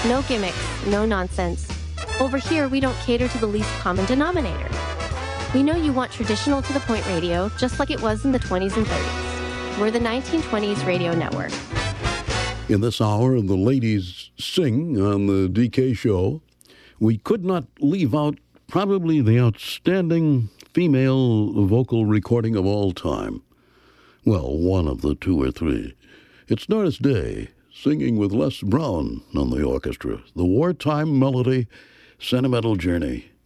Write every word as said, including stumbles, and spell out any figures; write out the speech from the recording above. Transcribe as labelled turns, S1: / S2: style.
S1: No gimmicks, no nonsense. Over here, we don't cater to the least common denominator. We know you want traditional to-the-point radio, just like it was in the twenties and thirties. We're the nineteen twenties Radio Network.
S2: In this hour, the ladies sing on the D K Show. We could not leave out probably the outstanding female vocal recording of all time. Well, one of the two or three. It's Doris Day singing with Les Brown on the orchestra. The wartime melody, Sentimental Journey.